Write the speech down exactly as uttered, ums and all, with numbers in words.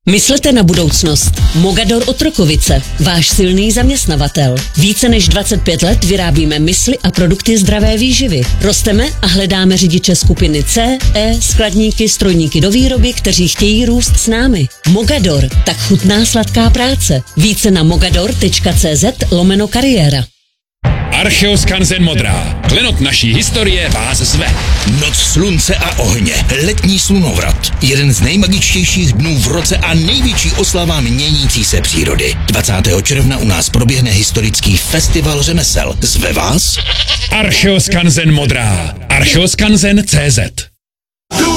Myslete na budoucnost. Mogador Otrokovice, váš silný zaměstnavatel. Více než dvacet pět let vyrábíme mysli a produkty zdravé výživy. Rosteme a hledáme řidiče skupiny C, E, skladníky, strojníky do výroby, kteří chtějí růst s námi. Mogador, tak chutná sladká práce. Více na mogador tečka cz lomeno kariéra. Archeoskanzen Modrá. Klenot naší historie vás zve. Noc slunce a ohně. Letní slunovrat. Jeden z nejmagičtějších dnů v roce a největší oslava měnící se přírody. dvacátého června u nás proběhne historický festival řemesel. Zve vás? Archeoskanzen Modrá. Archeoskanzen tečka cz